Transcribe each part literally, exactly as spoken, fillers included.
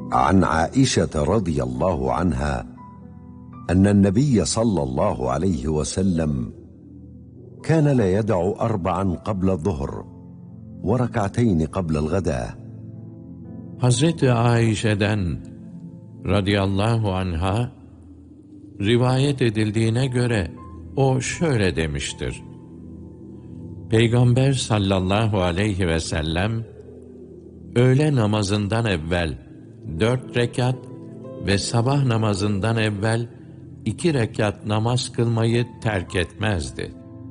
عن عائشة رضي الله عنها أن النبي صلى الله عليه وسلم كان لا يدع أربعا قبل الظهر وركعتين قبل الغداء. Hazreti Aişe'den radıyallahu anha rivayet edildiğine göre o şöyle demiştir: Peygamber sallallahu aleyhi ve sellem öğle namazından evvel dört rekat ve sabah namazından evvel iki rekat namaz kılmayı terk etmezdi.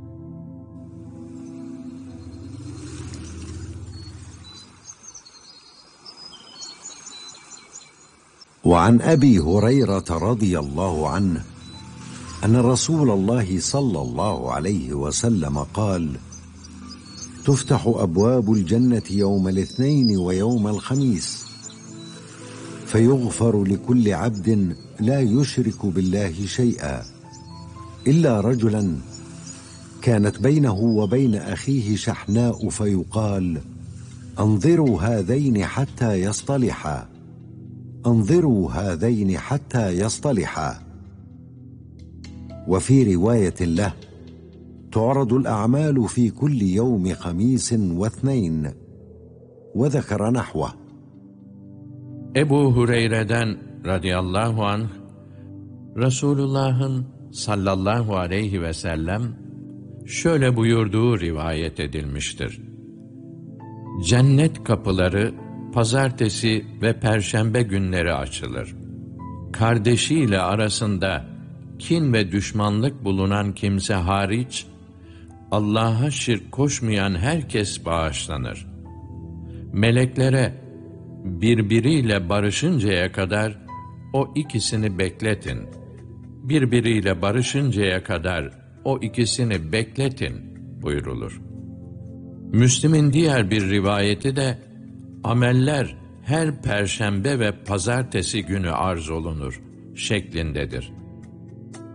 وعن أبي هريرة رضي الله عنه أن رسول الله صلى الله عليه وسلم قال: تفتح أبواب الجنة يوم الاثنين ويوم الخميس فيغفر لكل عبد لا يشرك بالله شيئا إلا رجلا كانت بينه وبين أخيه شحناء فيقال: أنظروا هذين حتى يصطلحا انظروا هذين حتى يصطلحا. وفي رواية له: تعرض الأعمال في كل يوم خميس واثنين. وذكر نحوه. Ebu Hureyre'den radıyallahu anh, Resulullah'ın sallallahu aleyhi ve sellem şöyle buyurduğu rivayet edilmiştir: Cennet kapıları pazartesi ve perşembe günleri açılır. Kardeşiyle arasında kin ve düşmanlık bulunan kimse hariç, Allah'a şirk koşmayan herkes bağışlanır. Meleklere birbiriyle barışıncaya kadar o ikisini bekletin. Birbiriyle barışıncaya kadar o ikisini bekletin buyurulur. Müslim'in diğer bir rivayeti de ameller her perşembe ve pazartesi günü arz olunur şeklindedir.